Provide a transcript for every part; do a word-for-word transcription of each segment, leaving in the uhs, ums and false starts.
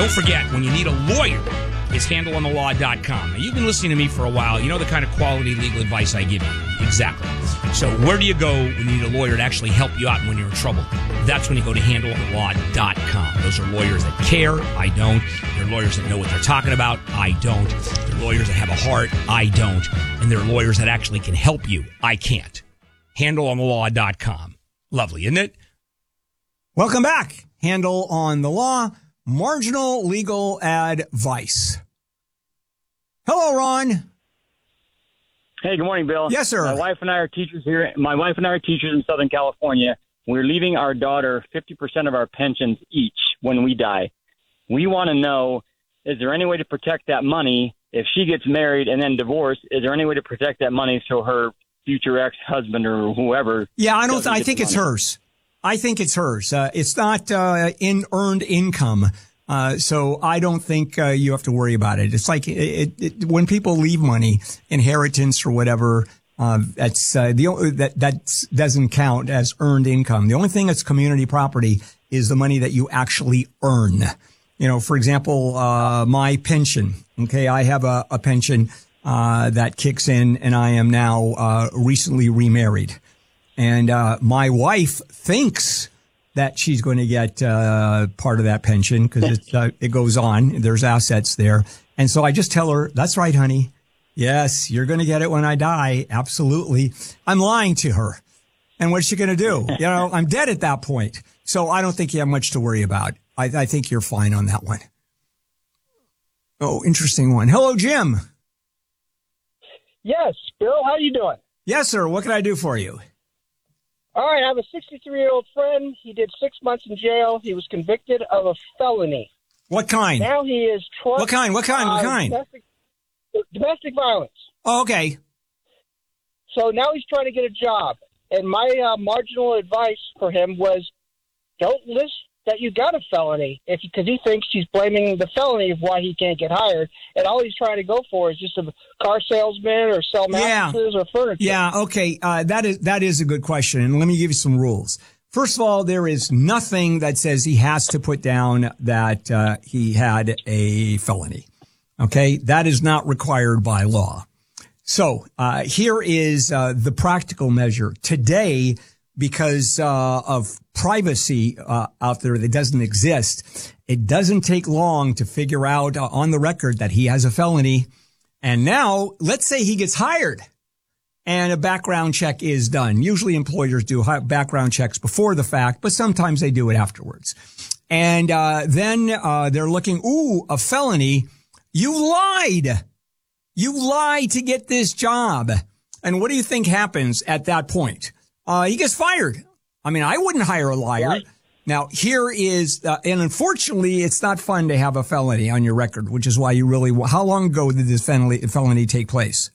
don't forget, when you need a lawyer, it's handle on the law dot com. Now, you've been listening to me for a while. You know the kind of quality legal advice I give you. Exactly. So where do you go when you need a lawyer to actually help you out when you're in trouble? That's when you go to handle on the law dot com. Those are lawyers that care. I don't. They're lawyers that know what they're talking about. I don't. They're lawyers that have a heart. I don't. And they're lawyers that actually can help you. I can't. handle on the law dot com. Lovely, isn't it? Welcome back. Handle on the Law. Marginal legal advice. Hello, Ron. Hey, good morning, Bill. Yes, sir. My wife and I are teachers here. My wife and I are teachers in Southern California. We're leaving our daughter fifty percent of our pensions each when we die. We want to know, is there any way to protect that money if she gets married and then divorced? Is there any way to protect that money so her future ex-husband or whoever? Yeah, I don't. I think it's hers. I think it's hers. Uh, it's not uh, in earned income. Uh, so I don't think uh, you have to worry about it. It's like it, it, it, when people leave money, inheritance or whatever, uh, that's uh, the that that doesn't count as earned income. The only thing that's community property is the money that you actually earn. You know, for example, uh, my pension. Okay, I have a, a pension uh, that kicks in, and I am now uh, recently remarried, and uh, my wife thinks that she's going to get uh part of that pension because it, uh, it goes on. There's assets there. And so I just tell her, that's right, honey. Yes, you're going to get it when I die. Absolutely. I'm lying to her. And what's she going to do? You know, I'm dead at that point. So I don't think you have much to worry about. I, I think you're fine on that one. Oh, interesting one. Hello, Jim. Yes, Bill, how you doing? Yes, sir. What can I do for you? All right, I have a sixty-three-year-old friend. He did six months in jail. He was convicted of a felony. What kind? Now he is... Tw- what kind? What kind? What kind? Uh, domestic, domestic violence. Oh, okay. So now he's trying to get a job. And my uh, marginal advice for him was, don't list that you got a felony, if because he thinks he's blaming the felony of why he can't get hired. And all he's trying to go for is just a car salesman or sell mattresses yeah. or furniture. Yeah, okay. Uh, that is that is a good question. And let me give you some rules. First of all, there is nothing that says he has to put down that uh, he had a felony. Okay? That is not required by law. So uh, here is uh, the practical measure. Today, because uh, of privacy uh, out there that doesn't exist, it doesn't take long to figure out uh, on the record that he has a felony. And now, let's say he gets hired and a background check is done. Usually employers do background checks before the fact, but sometimes they do it afterwards. And uh then uh they're looking, ooh, a felony. You lied. You lied to get this job. And what do you think happens at that point? Uh, he gets fired. I mean, I wouldn't hire a liar. Right. Now, here is, uh, and unfortunately, it's not fun to have a felony on your record, which is why you really, how long ago did this felony, felony take place?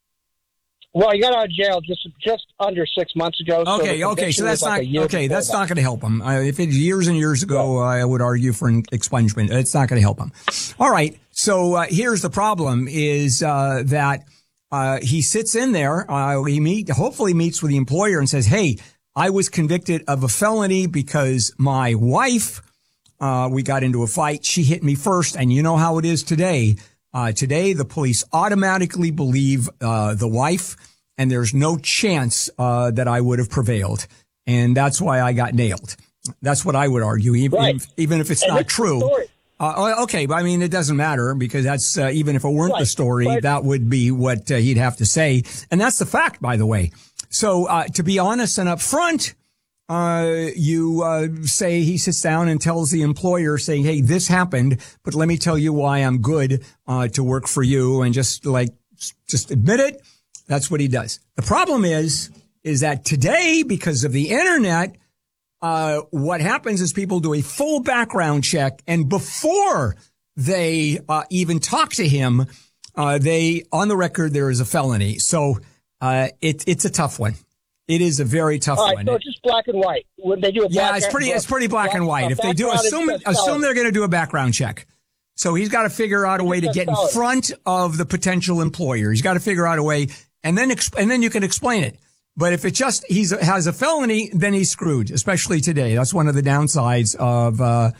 Well, he got out of jail just just under six months ago. Okay, so okay, so that's like not, okay, that's that. not going to help him. Uh, if it's years and years ago, yeah. uh, I would argue for an expungement. It's not going to help him. All right, so uh, here's the problem is uh, that uh, he sits in there, uh, he meet, hopefully meets with the employer and says, hey, I was convicted of a felony because my wife, uh, we got into a fight. She hit me first. And you know how it is today. Uh, today, the police automatically believe, uh, the wife, and there's no chance, uh, that I would have prevailed. And that's why I got nailed. That's what I would argue, even, right. if, even if it's and not true. Uh, okay, but I mean, it doesn't matter because that's, uh, even if it weren't right. the story, right. that would be what uh, he'd have to say. And that's the fact, by the way. So, uh, to be honest and upfront, uh, you, uh, say he sits down and tells the employer saying, hey, this happened, but let me tell you why I'm good, uh, to work for you and just like, just admit it. That's what he does. The problem is, is that today, because of the internet, uh, what happens is people do a full background check and before they, uh, even talk to him, uh, they, on the record, there is a felony. So, Uh, it, it's a tough one. It is a very tough All right, one. So it's just black and white. When they do a yeah, it's pretty, it's pretty black, black and white. Uh, if they do, assume, assume they're going to do a background check. So he's got to figure out a way to get in front of the potential employer. He's got to figure out a way, and then, exp- and then you can explain it. But if it just, he's has a felony, then he's screwed, especially today. That's one of the downsides of, uh,